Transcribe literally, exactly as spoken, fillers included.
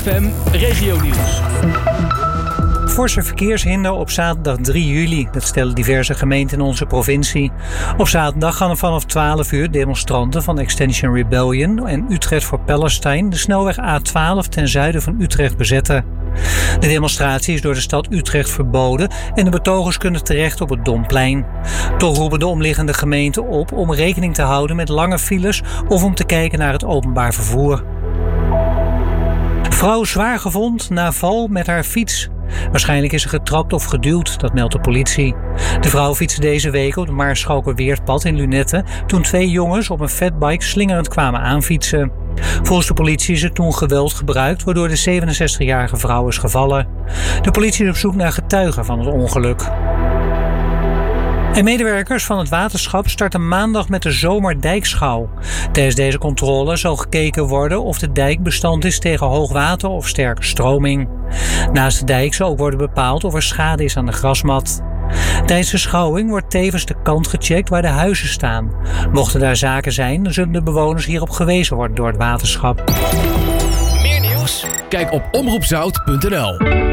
F M Regionieuws. Forse verkeershinder op zaterdag drie juli. Dat stellen diverse gemeenten in onze provincie. Op zaterdag gaan er vanaf twaalf uur demonstranten van Extinction Rebellion en Utrecht for Palestine de snelweg A twaalf ten zuiden van Utrecht bezetten. De demonstratie is door de stad Utrecht verboden en de betogers kunnen terecht op het Domplein. Toch roepen de omliggende gemeenten op om rekening te houden met lange files of om te kijken naar het openbaar vervoer. Vrouw zwaar gewond na val met haar fiets. Waarschijnlijk is ze getrapt of geduwd, dat meldt de politie. De vrouw fietste deze week op het Maarschalkerweerdpad in Lunetten toen twee jongens op een fatbike slingerend kwamen aanfietsen. Volgens de politie is er toen geweld gebruikt, waardoor de zevenenzestigjarige vrouw is gevallen. De politie is op zoek naar getuigen van het ongeluk. En medewerkers van het waterschap starten maandag met de zomerdijkschouw. Tijdens deze controle zal gekeken worden of de dijk bestand is tegen hoogwater of sterke stroming. Naast de dijk zal ook worden bepaald of er schade is aan de grasmat. Tijdens de schouwing wordt tevens de kant gecheckt waar de huizen staan. Mochten daar zaken zijn, dan zullen de bewoners hierop gewezen worden door het waterschap. Meer nieuws? Kijk op omroep zout punt n l.